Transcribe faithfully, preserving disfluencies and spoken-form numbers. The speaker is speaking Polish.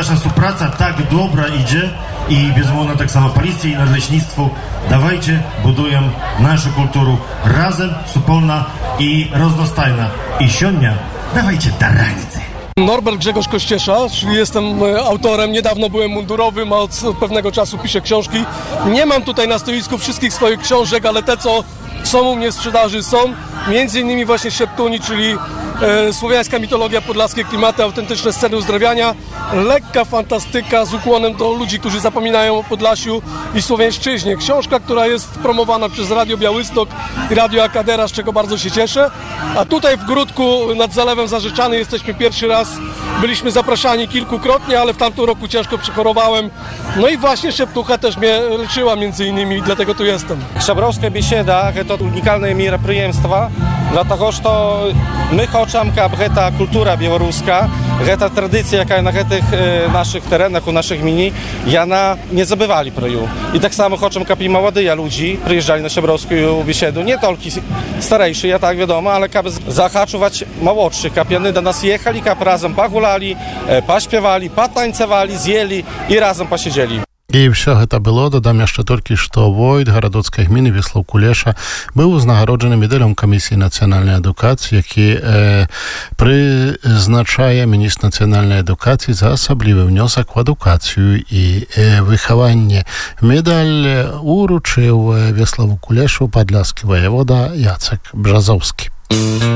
nasza współpraca tak dobra idzie i bezumownie tak samo policja i nadleśnictwo. Dawajcie, buduję naszą kulturę razem, wspólna i roznostajna. I siodnia dawajcie daranicy. Norbert Grzegorz Kościesza, czyli jestem autorem, niedawno byłem mundurowym, a od pewnego czasu piszę książki. Nie mam tutaj na stoisku wszystkich swoich książek, ale te, co są u mnie w sprzedaży, są między innymi właśnie Szeptuni, czyli e, słowiańska mitologia, podlaskie klimaty, autentyczne sceny uzdrawiania, lekka fantastyka z ukłonem do ludzi, którzy zapominają o Podlasiu i Słowiańszczyźnie. Książka, która jest promowana przez Radio Białystok i Radio Akadera, z czego bardzo się cieszę. A tutaj w Gródku nad Zalewem Zarzeczany jesteśmy pierwszy raz. Byliśmy zapraszani kilkukrotnie, ale w tamtym roku ciężko przechorowałem. No i właśnie Szeptucha też mnie leczyła między innymi, dlatego tu jestem. Szabrowska Biesieda to unikalne мероприемство, dlatego że my chcemy, aby ta kultura białoruska, ta tradycja, jaka na tych naszych terenach, u naszych mini, ona nie zabywali pro ją. I tak samo chcemy, aby młodzi ludzie przyjeżdżali na Szabrowską Biesiedę, nie tylko starsi, ja tak wiadomo, ale aby zahaczować młodszych, aby oni do nas jechali, aby razem pogulali, pośpiewali, potańcowali, zjeli i razem posiedzieli. І все гэта было, дадам яшчэ толькі, што Войт гарадоцкай гміны Веслаў Кулеша быў узнагароджаны медалём камісіі нацыянальнай адукацыі, які э, прызначае міністр нацыянальнай адукацыі за асаблівы внёсак у адукацыю і э, выхаванне. Медаль уручыў Веславу Кулешу падляскі ваявода Яцек Бжазовскі.